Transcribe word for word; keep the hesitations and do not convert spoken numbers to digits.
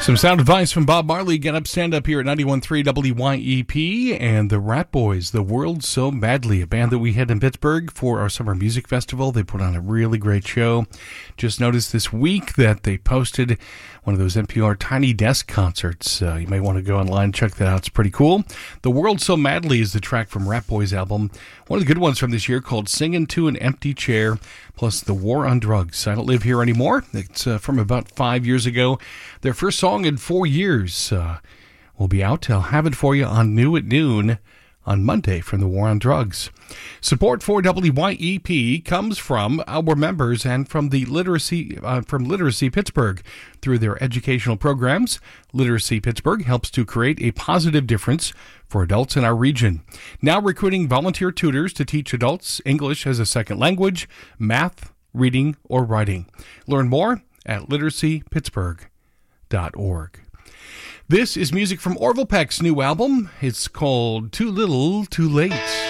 Some sound advice from Bob Marley. Get up, stand up here at ninety-one point three W Y E P. And the Rat Boys, The World So Madly, a band that we had in Pittsburgh for our summer music festival. They put on a really great show. Just noticed this week that they posted one of those N P R Tiny Desk concerts. Uh, you may want to go online and check that out. It's pretty cool. The World So Madly is the track from Rat Boys' album. One of the good ones from this year called Singin' to an Empty Chair, plus The War on Drugs. I Don't Live Here Anymore. It's uh, from about five years ago. Their first song in four years uh, will be out. I'll have it for you on New at Noon on Monday from The War on Drugs. Support for W Y E P comes from our members and from the Literacy uh, from Literacy Pittsburgh. Through their educational programs, Literacy Pittsburgh helps to create a positive difference for adults in our region. Now recruiting volunteer tutors to teach adults English as a second language, math, reading, or writing. Learn more at literacy pittsburgh dot org. This is music from Orville Peck's new album. It's called Too Little, Too Late.